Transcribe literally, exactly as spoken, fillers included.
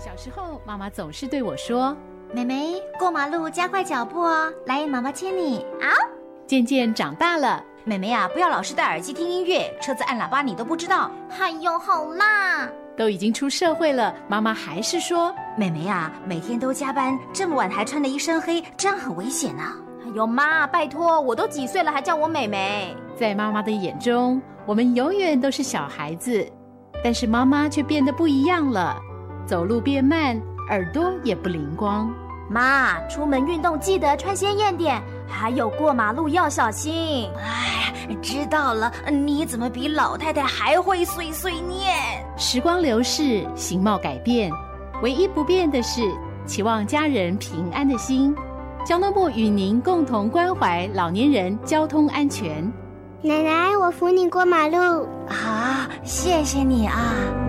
小时候，妈妈总是对我说：“ 妹妹，过马路加快脚步哦，来，妈妈牵你。”啊！ 渐渐长大了， 妹妹啊，不要老是戴耳机听音乐，车子按喇叭你都不知道。 哎呦，好啦！ 都已经出社会了，妈妈还是说：“ 妹妹啊，每天都加班，这么晚还穿得一身黑，这样很危险啊。” 哎呦妈，拜托，我都几岁了还叫我妹妹？ 在妈妈的眼中，我们永远都是小孩子，但是妈妈却变得不一样了，走路变慢，耳朵也不灵光。 妈，出门运动记得穿鲜艳点，还有过马路要小心。 哎，知道了，你怎么比老太太还会碎碎念？ 时光流逝，形貌改变，唯一不变的是期望家人平安的心。交通部与您共同关怀老年人交通安全。 奶奶，我扶你过马路。 啊，谢谢你啊。